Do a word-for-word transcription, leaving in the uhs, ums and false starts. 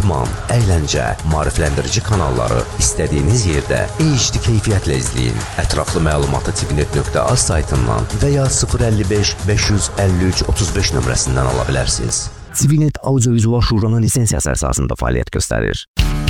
idman, əyləncə, maarifləndirici kanalları istədiyiniz yerdə H D keyfiyyətlə izləyin. Ətraflı məlumatı tvnet nöqtə az saytından və ya sıfır əlli beş beş yüz əlli üç otuz beş nömrəsindən ala bilərsiniz. TVNet Audiovizual Şuranın lisensiyası əsasında fəaliyyət göstərir.